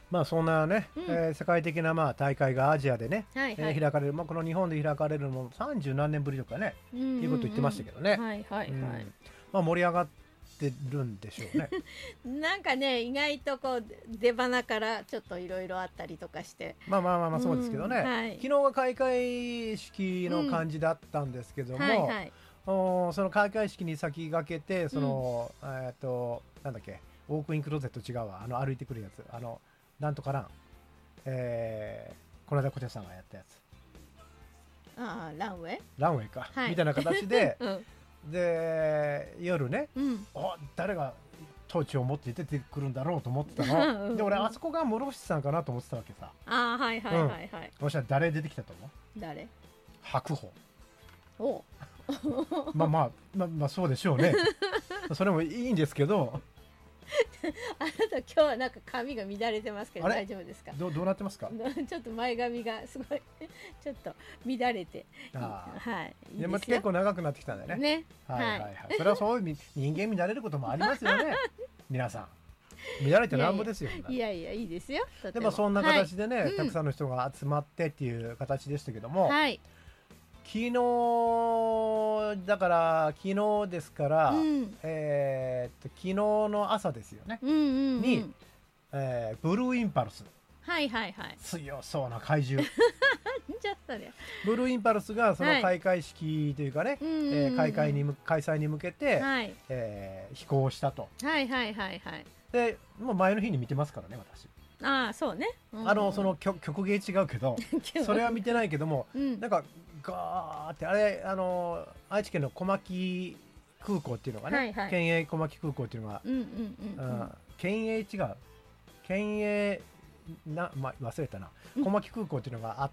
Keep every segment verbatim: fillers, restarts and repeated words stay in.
まあそんなね、 うんえー世界的なまあ大会がアジアでね、 はいはい、 えー開かれる、まあ、この日本で開かれるのもさんじゅうなんねんぶりとかね、 うんうんうん、 いうこと言ってましたけどね、 はいはいはい、 うんまあ、盛り上がってるんでしょうね。 なんかね意外とこう出花からちょっといろいろあったりとかしてまあまあまあまあそうですけどね、 うんはい、 昨日が開会式の感じだったんですけども、 はいはい、 おその開会式に先駆けてその、うん、えっとなんだっけウォークインクローゼット違うわ、あの歩いてくるやつ、あのなんとかなんえー、この間小手さんがやったやつ、 ああランウェイランウェイか、 はい、 みたいな形で、 うん、 で夜ね、 うん、 お誰がトーチを持って出てくるんだろうと思ってたの。 うん、 で俺あそこが室伏さんかなと思ってたわけさ。 ああはいはいはいはい、 うん、おっしゃ誰出てきたと思う？ 誰？ 白鵬。 おまあまあまあまあそうでしょうね。それもいいんですけど。 あなた今日はなんか髪が乱れてますけど大丈夫ですか？ ど, どうなってますか？ ちょっと前髪がすごいちょっと乱れて、 あはいいいで結構長くなってきたんだよね。 ね、 はいはいはい。それはそういう人間乱れることもありますよね。皆さん乱れてなんぼですよ。 いやいやいいですよ。 でもそんな形でね、 はい、 たくさんの人が集まってっていう形でしたけども、 はい、 昨日だから昨日ですから、うん、えー、っと昨日の朝ですよね、 うんうんうん、 に、えー、ブルーインパルス、 はいはいはい、 強そうな怪獣じゃそりゃブルーインパルスがその開会式というかね、はいえー、開会に開催に向けて、はいえー、飛行したと、 はいはいはいはい、 でもう前の日に見てますからね私。 ああそうね、 うん、あのその曲曲芸違うけどそれは見てないけども、うん、なんかガーってあれあの愛知県の小牧空港っていうのがね、はいはい、県営小牧空港っていうのが、うんうんうんうん、県営違う県営な、ま、忘れたな小牧空港っていうのがあって、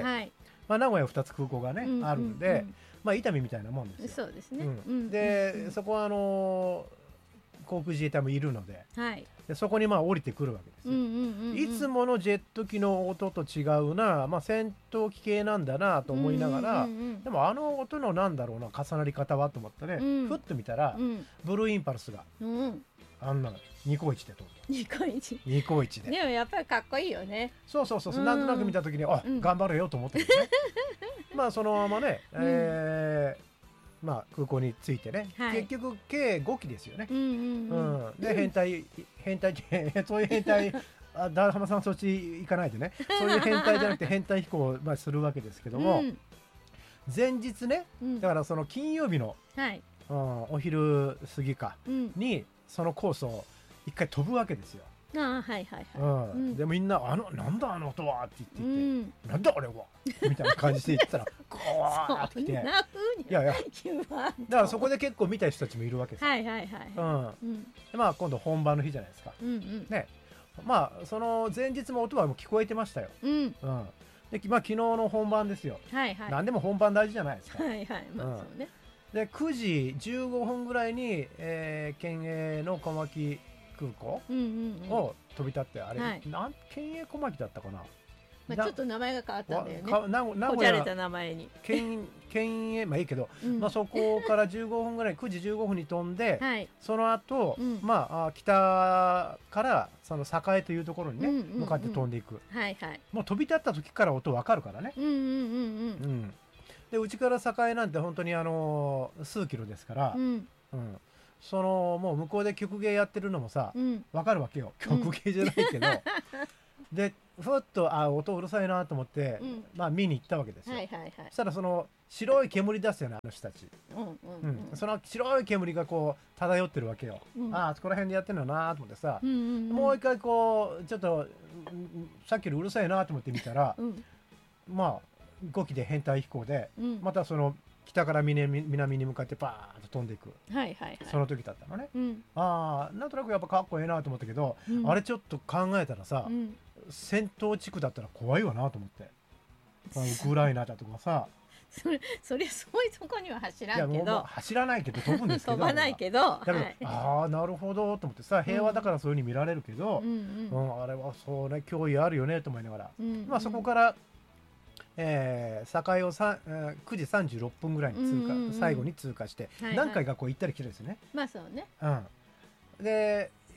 はい、まあ、名古屋ふたつ空港がね、うんうんうん、あるんで、まあ、伊丹みたいなもんですよ。 そうですね、 うん、で、うんうん、そこはあの航空自衛隊もいるので、はい、でそこにまあ降りてくるわけですよ、うんうんうんうん、いつものジェット機の音と違うな、まあ、戦闘機系なんだなと思いながら、うんうんうん、でもあの音のなんだろうな重なり方はと思ってね、うん、ふっと見たら、うん、ブルーインパルスが、うん、あんなニコイチで通ったニコイチニコイチででもやっぱりかっこいいよね。 そうそうそう、うん、なんとなく見た時にあ、うん、頑張れよと思ってるねまあそのままね、うん、えーまあ、空港に着いてね、はい、結局計ごきですよね、うんうんうん、で変態変態そういう変態あダーハマさんそっち行かないでねそういう変態じゃなくて変態飛行を、まあ、するわけですけども、うん、前日ねだからその金曜日の、はいうん、お昼過ぎかにそのコースを一回飛ぶわけですよ。 あはいはいはい、 うんうん、でみんなあのなんだあの音はって言っていて、うん、なんだあれはみたいな感じで言ってたらゴワーってきていやいやだからそこで結構見た人たちもいるわけですよ。はいはいはい、うんうん、でまあ今度本番の日じゃないですか、うんうん、ねまあその前日も音はもう聞こえてましたよ、うんうん、でまあ昨日の本番ですよ、はいはい、何でも本番大事じゃないですか。はいはいまあそうね、うん、でくじじゅうごふんぐらいに、えー、県営の小牧空港を飛び立って、あれ、はい、なん県営小牧だったかな、 まあ、ちょっと名前が変わったんだよね、な名古屋れた名前に県県営まあいいけど、うんまあ、そこからじゅうごふんぐらいくじじゅうごふんに飛んで、はい、その後、うんまあ北からその栄というところにね、うんうんうん、向かって飛んでいく、はいはい、もう飛び立った時から音分かるからね、うんうんうんうんうん、でうちから栄なんて本当にあの数キロですから、うんうんそのもう向こうで曲芸やってるのもさ、うん、分かるわけよ曲芸じゃないけど、うん、でふっとあ音うるさいなと思って、うん、まあ見に行ったわけですよ、はいはいはい、そしたらその白い煙出すよねあの人たち、うんうんうんうん、その白い煙がこう漂ってるわけよ、うん、ああそこら辺でやってるのなと思ってさ、うんうんうん、もう一回こうちょっとさっきよりうるさいなと思って見たら、うん、まあごきで編隊飛行で、うん、またその北から南に向かってバーッと飛んでいく、はいはいはい、その時だったのね、うん、ああなんとなくやっぱかっこいいなと思ったけど、うん、あれちょっと考えたらさ、うん、戦闘地区だったら怖いわなと思って、あのウクライナだとかさそれそれそういうとこには走らんけど、いやもう走らないけど飛ぶんですけど飛ばないけどだけど、はい、ああなるほどと思ってさ平和だからそういう風に見られるけど、うんうんうん、あれはそうね脅威あるよねと思いながら、うんうん、まあそこからえー、境をさ、えー、くじさんじゅうろっぷんぐらいに通過、うんうんうん、最後に通過して、はいはい、何回かこう行ったり来たりですね。 まあそうね、 うん、で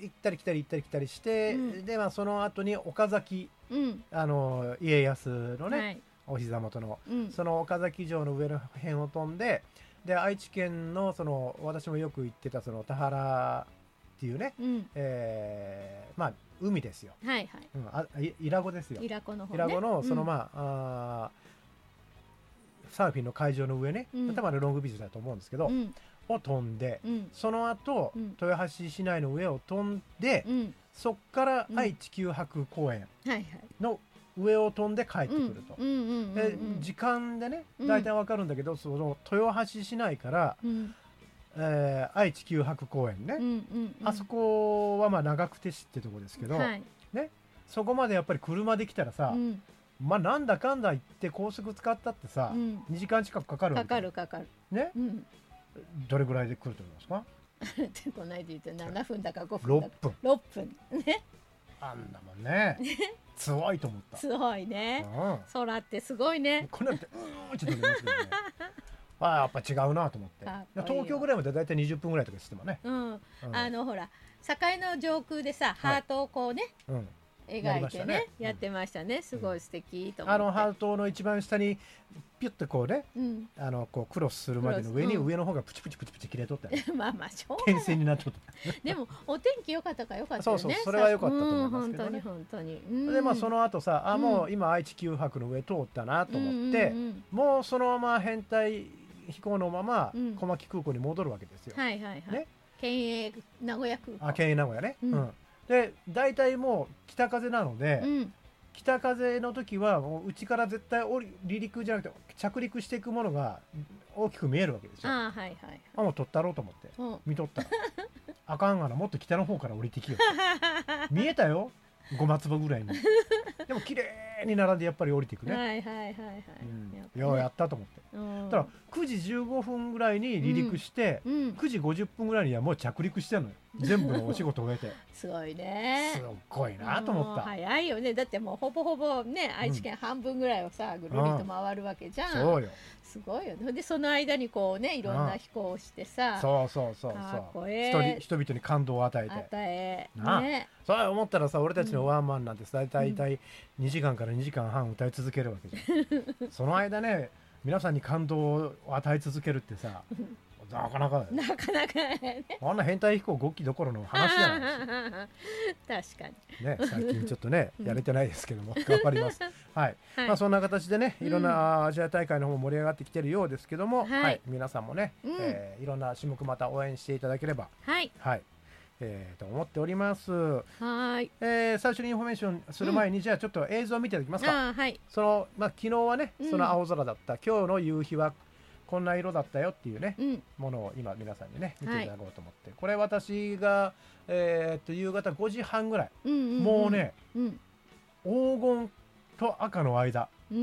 行ったり来たり行ったり来たりして、うん、でまあその後に岡崎、 うん、 あの家康のね、はい、お膝元の、 うん、 その岡崎城の上の辺を飛んで、で愛知県のその私もよく行ってたその田原っていうね、 うん、 えー、まあ海ですよ。 はいはい。 うん、あい伊良湖ですよ。 伊良湖の方、 ね、伊良湖のそのまあ、うん、あサーフィンの会場の上ね、うん、多分あれロングビーチだと思うんですけど、うん、を飛んで、うん、その後、うん、豊橋市内の上を飛んで、うん、そっから愛知九博公園の上を飛んで帰ってくると。時間でね大体わかるんだけど、その豊橋市内から、うん、えー、愛知九博公園ね、うんうんうん、あそこはまあ長久手市ってとこですけど、はい、ね、そこまでやっぱり車で来たらさ、うん、まあなんだかんだ言って高速使ったってさ、うん、にじかん近くかかるわけ。 かかるかかるね、うん、どれぐらいで来ると思いますか？ この間言ってななふんだかごふんだかろっぷんろっぷんね、 あんなもんね強いと思った。 強いね、うん、空ってすごいね。 こんなんてうーちょっと出ますけどねあ、やっぱ違うなと思って。東京ぐらいまでだいたいにじゅっぷんぐらいとかしてもね、 うんうん、あのほら境の上空でさ、はい、ハートをこうね、うん、描いてねやってましたね。すごい素敵と思って、 あのハートの一番下にピュッとこうね、うん、あのこうクロスするまでの上に、うん、上の方がプチプチプチプチ切れとったよ、ね、 まあまあしょうがない、 点線になっとったでもお天気良かったから良かったよね。 そうそう、それは良かったと思いますけどね、 うん、本当に本当に、うん、 でまあその後さ、あもう今愛知九博の上通ったなと思って、うんうんうん、もうそのまま編隊飛行のまま小牧空港に戻るわけですよ、 うん、はいはいはい、ね、県営名古屋空港、 あ県営名古屋ね、うん、うん、で大体もう北風なので、うん、北風の時はもう内から絶対降り離陸じゃなくて着陸していくものが大きく見えるわけですよ。 あ、はいはい、 あもう撮ったろうと思って、うん、見とったらあかんがな、もっと北の方から降りてきよ見えたよごま粒ぐらいにでも綺麗に並んでやっぱり降りていくね。 はいはいはいはい、 うん、ようやったと思って、うん、ただくじじゅうごふんぐらいに離陸して、うんうん、くじごじゅっぷんぐらいにはもう着陸してるのよ全部のお仕事を終えてすごいね、 すごいなと思った。 早いよね。だってもうほぼほぼね愛知県半分ぐらいをさ、ぐるりと回るわけじゃん、 そうよ、 すごいよね。でその間にこうねいろんな飛行をしてさ、 そうそうそうそう、人, 人々に感動を与えて与えね、そう思ったらさ、俺たちのワンマンなんてさ、大体にじかんからにじかんはん歌い続けるわけじゃんその間ね皆さんに感動を与え続けるってさなかなかなかなかね、 あんな変態飛行ごきどころの話じゃない確かにね、最近ちょっとねやれてないですけども頑張りますはい、はい、まあそんな形でねいろんなアジア大会の方も盛り上がってきてるようですけども、うん、はい、皆さんもね、うん、えー、いろんな種目また応援していただければ、 はい、 はい、えー、と思っております。 はい、 えー、最初にインフォメーションする前に、うん、じゃあちょっと映像を見ていただきますか。 あ、はい、 そのまあ昨日はねその青空だった、うん、今日の夕日はこんな色だったよっていうね、うん、ものを今皆さんにね見ていただこうと思って、はい、これ私が、えー、と夕方ごじはんぐらい、うんうんうん、もうね、うん、黄金と赤の間、うん、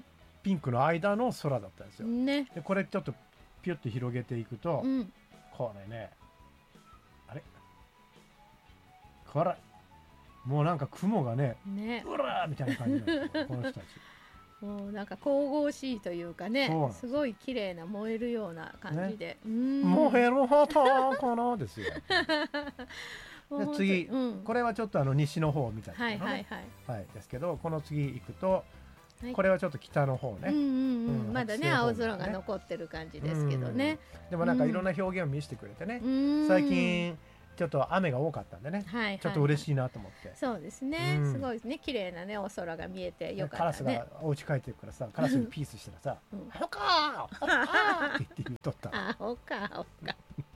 ピンクの間の空だったんですよ、 ね、 でこれちょっとピュッと広げていくと、うん、これねあれこれもうなんか雲がねねうらーみたいな感じなんですよこの人たちもうなんか神々しいというかね、すごい綺麗な燃えるような感じで、 ね、燃えるほどこのですよで次、うん、これはちょっとあの西の方みたいな、ね、 はいはいはい、 はい、ですけどこの次行くと、はい、これはちょっと北の方ね、 うんうんうん、まだね青空が残ってる感じですけどね、 でもなんかいろんな表現を見せてくれてね、うん、最近ちょっと雨が多かったんでね、はいはいはい、ちょっと嬉しいなと思って。 そうですね、うん、すごいですね、綺麗なねお空が見えてよかったね。カラスがお家帰ってるからさ、カラスにピースしたらさ「アホかーアホかー」って言って言っとったアホかアホか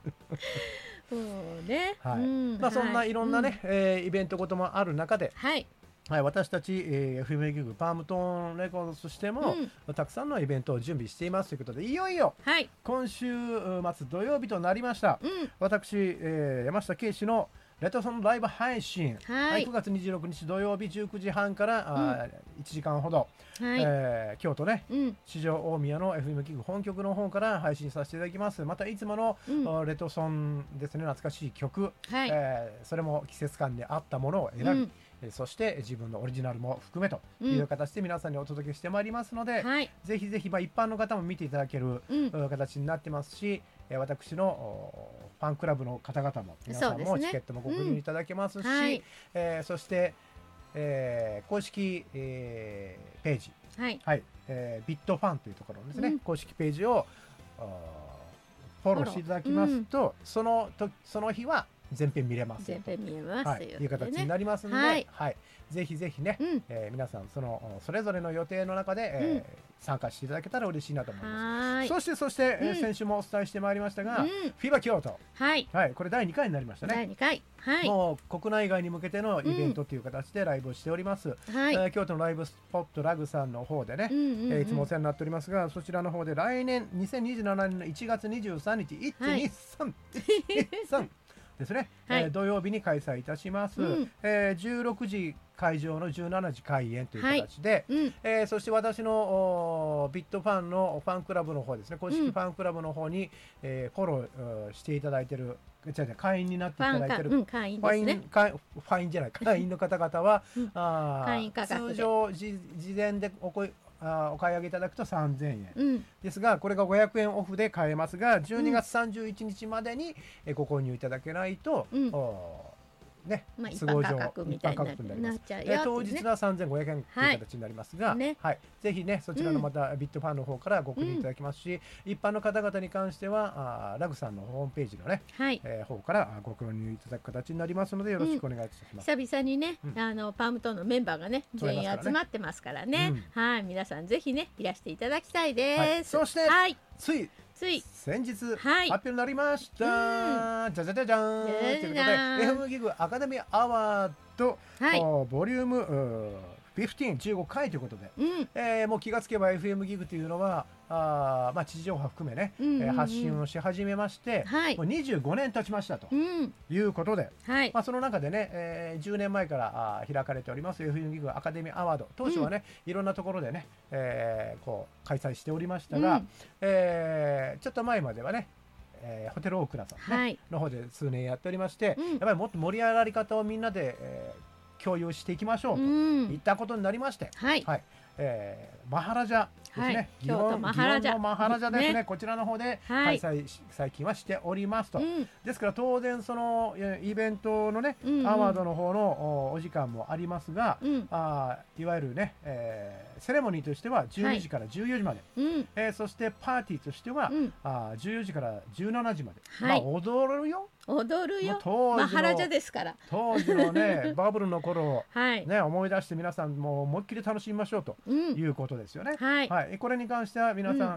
そうね、 はい、うん、まあそんないろんなね、はい、えー、イベントごともある中で、 はい、 はい、私たち、えー、エフエムエー ギグパームトーンレコードとしても、うん、たくさんのイベントを準備していますということで、いよいよ、 はい、 今週末土曜日となりました、うん、私、えー、山下圭司のレトソンライブ配信、はい、くがつにじゅうろくにち土曜日じゅうくじはんから、うん、あいちじかんほど、はい、えー、京都ね、うん、四条大宮の エフエム ギグ本局の方から配信させていただきます。またいつもの、うん、レトソンですね、懐かしい曲、はい、えー、それも季節感であったものを選び、うん、そして自分のオリジナルも含めという形で皆さんにお届けしてまいりますので、うん、はい、ぜひぜひ、まあ、一般の方も見ていただける、うん、形になってますし、 えー、私のファンクラブの方々も皆さんもチケットもご購入いただけますし、うんはい、えー、そして、えー、公式、えー、ページ、はいはいえー、ビットファンというところですね、うん、公式ページをフォローしていただきますと、うん、そのとその日は全編見れます全編見れます、 はい、いう形になりますので、はいはい、ぜひぜひね、うんえー、皆さんそのそれぞれの予定の中で、えーうん、参加していただけたら嬉しいなと思います。そしてそして、うん、先週もお伝えしてまいりましたが、うん、フィバ京都、はいはい、これだいにかいになりましたね。 だいにかい、はい、 もう国内外に向けてのイベントという形でライブをしております。うんはいえー、京都のライブスポットラグさんの方でね、うんうんうんえー、いつもお世話になっておりますが、そちらの方で来年にせんにじゅうななねんのいちがつにじゅうさんにち、いちにさん、いちにさんですね、はいえー、土曜日に開催いたします、うんえー、じゅうろくじ会場のじゅうしちじ開演という形で、はいうんえー、そして私のビットファンのファンクラブの方ですね公式ファンクラブの方に、うんえー、フォローしていただいている会員になっていただいている、うん、会員ですね、ファインじゃない会員の方々は、うん、あ会員価格で通常事前でおこあお買い上げいただくとさんぜんえん、うん、ですがこれがごひゃくえんオフで買えますがじゅうにがつさんじゅういちにちまでにご購入いただけないと、うんね、 まあ、一般価格みたいになっちゃうよ、 当日はさんぜんごひゃくえんという形になりますが、はいねはい、ぜひねそちらのまたビットファンの方からご購入いただきますし、うん、一般の方々に関してはあラグさんのホームページのね、はいえー、方からご購入いただく形になりますのでよろしくお願いいたします、 うん、久々にね、うん、あのパームトンのメンバーがね全員集まってますからね、うん、はい皆さんぜひねいらしていただきたいです、はい、 そして、はい、ついつい先日、はい、発表になりました、うん、じゃじゃじゃじゃーんということで エフエム ギグアカデミーアワード、はい、ボリュームじゅうご、じゅうごかいということで、うんえー、もう気がつけば エフエム ギグというのはあ、まあ、地上波含めね、うんうんうん、発信をし始めまして、はい、もうにじゅうごねん経ちましたということで、うんはいまあ、その中でね、えー、じゅうねんまえからあ開かれております エフエム ギグアカデミーアワード当初はね、うん、いろんなところでね、えー、こう開催しておりましたが、うんえー、ちょっと前まではねえー、ホテルオークラさん、ねはい、の方で数年やっておりまして、うん、やっぱりもっと盛り上がり方をみんなで、えー、共有していきましょうといったことになりまして、うんはいはいえー、マハラジャですね、はい、京都マハラジャのマハラジャですね、ねこちらの方で開催、はい、最近はしておりますと、うん、ですから当然そのイベントのね、うんうん、アワードの方の お, お時間もありますが、うん、あいわゆるね、えー、セレモニーとしてはじゅうにじからじゅうよじまで、はいえー、そしてパーティーとしては、うん、あじゅうよじからじゅうしちじまで、はいまあ、踊るよ踊るよマハラジャですから当時のねバブルの頃を、はいね、思い出して皆さんもう思いっきり楽しみましょうということですよね、うんはいはい、これに関しては皆さん、うん、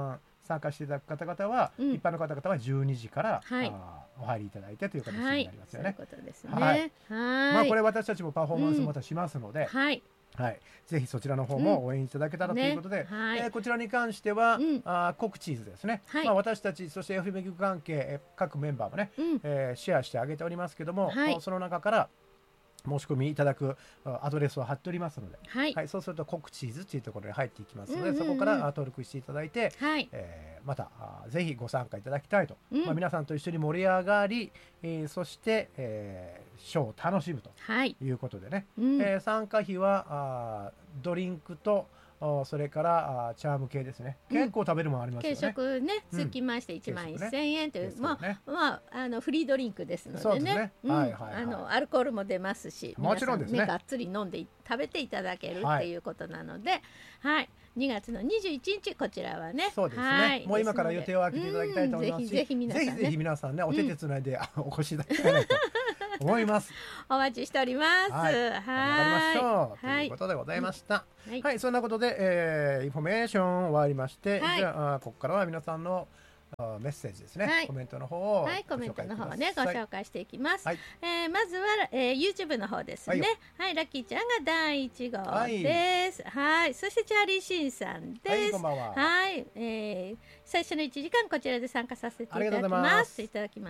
参加していただく方々は、うん、一般の方々はじゅうにじから、はい、あお入りいただいてという形になりますよね、はい、そういうことですね、はいはいまあ、これ私たちもパフォーマンスまたしますので、うんはいはい、ぜひそちらの方も応援いただけたらということで、うんねはいえー、こちらに関しては、うん、あ告知図ですね、はいまあ、私たちそして エフエム ギグ関係各メンバーもね、うんえー、シェアしてあげておりますけども、はい、その中から申し込みいただくアドレスを貼っておりますので、はいはい、そうすると告知図というところに入っていきますので、うんうんうん、そこから登録していただいて、はいえー、またぜひご参加いただきたいと、うんまあ、皆さんと一緒に盛り上がり、えー、そして、えー、ショーを楽しむということでね、はいうんえー、参加費はあドリンクとそれからあチャーム系ですね、結構食べるものありますよね、 軽食ねつきましていちまんせんえんという、うんまあねまあ、あのフリードリンクですのでねアルコールも出ますしもちろんですねがっつり飲んで食べていただけるっていうことなので、はいはい、にがつのにじゅういちにちこちらはねそうですね、はい、もう今から予定を空けていただきたいと思いますし、ぜひぜひ皆さんね、ぜひぜひ皆さんねお手手つないで、うん、お越しいただきたいなと思いますお待ちしております。はい、 はい、頑張りましょうということでございました。はい、はい、そんなことで、えー、インフォメーション終わりまして、はい、じゃあここからは皆さんのメッセージですね、はい、コメントの方をはいコメントの方をねご紹介していきます、はいえー、まずは、えー、YouTube の方ですね、はい、はい、ラッキーちゃんがだいいち号です、はい、はい、そしてチャーリーシンさんです、はい、こんばんは、はい、えー、最初のいちじかんこちらで参加させていただきますいただきました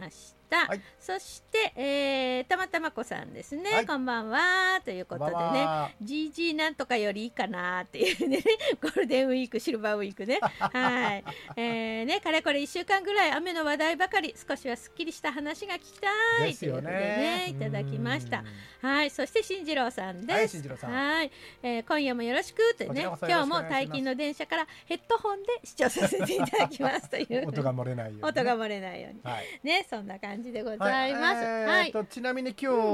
た。はい、そして、えー、たまたまこさんですね、はい、こんばんはということでね、 ジージー なんとかよりいいかなっていうねゴールデンウィークシルバーウィークねはい、えー、ねかれこれいっしゅうかんぐらい雨の話題ばかり、少しはすっきりした話が聞きたいということでねいただきました。はい、そして進次郎さんです。はい、進次郎さん、はい、えー、今夜もよろしくというね、今日も退勤の電車からヘッドホンで視聴させていただきますという音が漏れないように、ね、 音が漏れないように、はい、ね、そんな感じでございます。はい、えー、と、 はい、ちなみに今日は、うん、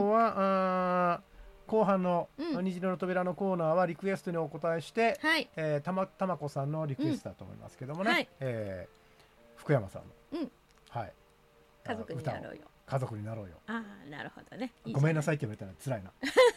あ後半の虹色の扉のコーナーはリクエストにお答えして、はい、えー、たまたまこさんのリクエストだと思いますけどもね、うん、はい、えー、福山さんの、うん、はい、 家族になろうよ、 家族になろうよ。 ああ、なるほどね。いいごめんなさいって言われたら辛いな。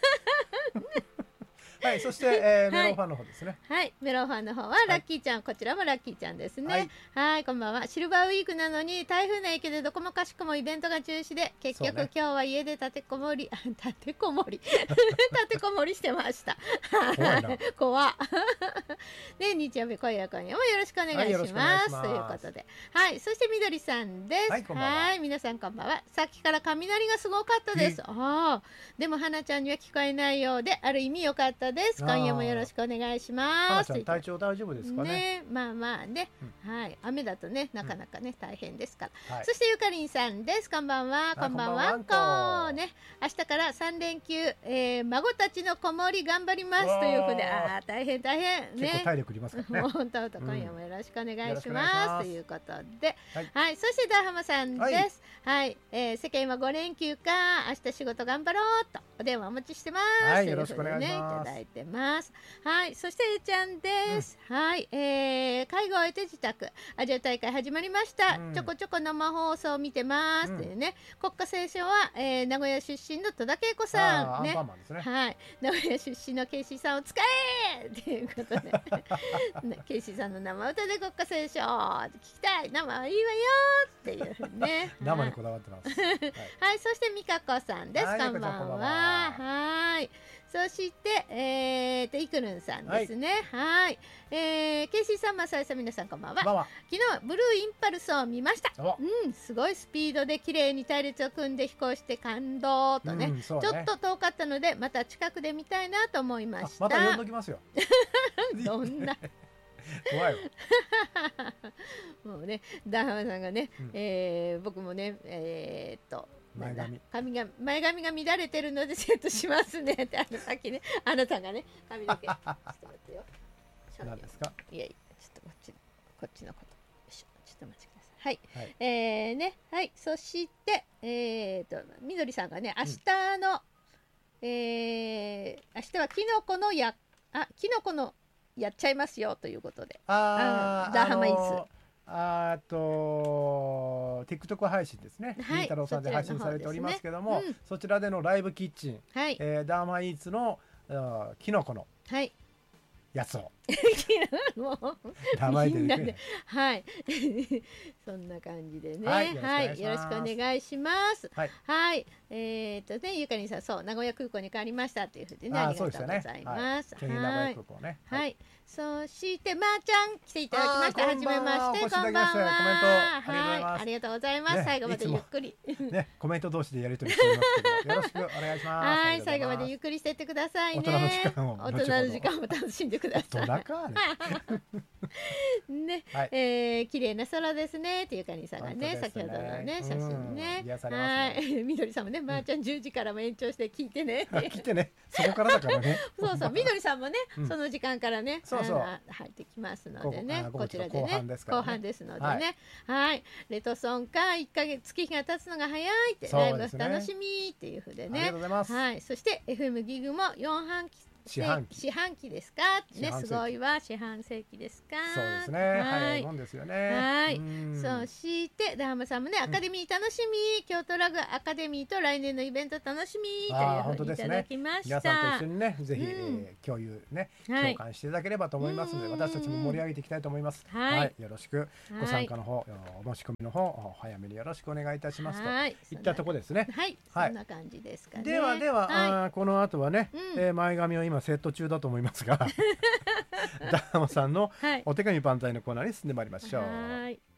はい、そして、えー、メロンファンの方ですね。 はい、メロンファンの方はラッキーちゃん、はい、こちらもラッキーちゃんですね。はい、はい、こんばんは。シルバーウィークなのに台風の影響でどこもかしくもイベントが中止で、結局、ね、今日は家で立てこもり立てこもり立てこもりしてました。怖いな。怖っ。で、日曜日今夜今夜もよろしくお願いします、はい、ということで、はい、そしてみどりさんです。はい、はい、皆さんこんばんは。さっきから雷がすごかったです。ああ、でも花ちゃんには聞こえないようで、ある意味良かったです。今夜もよろしくお願いします。 体調大丈夫ですかね。 ね、まあまあね、うん、はい、雨だとね、なかなかね、うん、大変ですから。はい、そしてゆかりんさんです。こんばんは。こんばんは。こね、明日から三連休、えー、孫たちの子守頑張りますというふうで、ああ、大変大変ね。 結構体力いりますからね。 本当本当、今夜もよろしくお願いします、ということで、はい、はい、そしてダーハマさんです。はい、はい、えー、世間はご連休か、明日仕事頑張ろうとお電話お待ちしてます。 はい、よろしくお願いします。 いただいてます。はい、そしてえちゃんです。うん、はい、えー、介護を終えて自宅、アジア大会始まりました。うん、ちょこちょこ生放送を見てます。うん、というね、国歌斉唱は、えー、名古屋出身の戸田恵子さんね。ね、はい、名古屋出身のケイシーさんを使えということで、ケイシーさんの生歌で国歌斉唱聞きたい、生はいいわよっていうね。 生にこだわってます。はい、 はい、そして美香子さんです。こんばんは。はい。そして、えーと、イクルンさんですね。はい。えー、ケイシーさん、マサイさん、皆さんこんばんは。昨日、ブルーインパルスを見ました。うん、すごいスピードで綺麗に隊列を組んで飛行して感動とね。うん、そうね、ちょっと遠かったので、また近くで見たいなと思いました。 また呼んどきますよ。 どんな。 怖いわ。 もうね、ダーハマさんがね、うん、えー、僕もね、えー、っと、 前髪髪が前髪が乱れてるのでセットしますねって、あのさっきね、あなたがね、髪の毛ちょっと待ってよ。 何ですか。 いやいや、ちょっとこっちこっちのこと。よいしょ、ちょっとお待ちください。はい、はい、えー、ね、はい、そしてえーとみどりさんがね、明日の、うん、えー、明日はキノコのやあキノコのやっちゃいますよということで、 ああダーハマイズ。 あと TikTok 配信ですね、はい、りんたろうさんで配信されておりますけども、 そ, ね、うん、そちらでのライブキッチン、はい、えー、ダーマイーツのキノコのやつを、 もうみんなで、はい、そんな感じでね、はい、はい、よろしくお願いします。はい、はい、えー、っとね、ゆかりんさん、そう、名古屋空港に帰りましたというふうでね、ありがとうございます。 名古屋空港ね。 はい。そしてまーちゃん来ていただきました。はじめまして、こんばんは。 コメントありがとうございます。最後までゆっくりね、コメント同士でやり取りしておりますけど、よろしくお願いします。 はい、最後までゆっくりしていってくださいね。 大人の時間を大人の時間を楽しんでください。 大人かね、えー、綺麗な空ですねっていうかにさんがね、先ほどのね写真ね。はい、みどりさんもね、まーちゃんじゅうじからも延長して聞いてね。 聞いてね、そこからだからね。 そうそう、みどりさんもね、その時間からね、そうそう入ってきますのでね、こちらでね、後半ですのでね、はい、レトソンかいっかげつ月日が経つのが早いって、ライブ楽しみっていうふうでね、はい、そして エフエム ギグもよん半期四半期四半期ですかね、すごいわ、四半世紀ですか。 そうですね、早いもんですよね。 はい、そしてダーハマさんもね、アカデミー楽しみ、京都ラグアカデミーと来年のイベント楽しみというふうにいただきました。 皆さんと一緒にね、ぜひ共有ね、共感していただければと思いますので、私たちも盛り上げていきたいと思います。はい、よろしくご参加の方、お申し込みの方早めによろしくお願いいたしますといったところですね。 はい、そんな感じですかね。 ではでは、この後はね、前髪を今セット中だと思いますが、ダーマさんのお手紙万歳のコーナーに進んでまいりましょう。はい。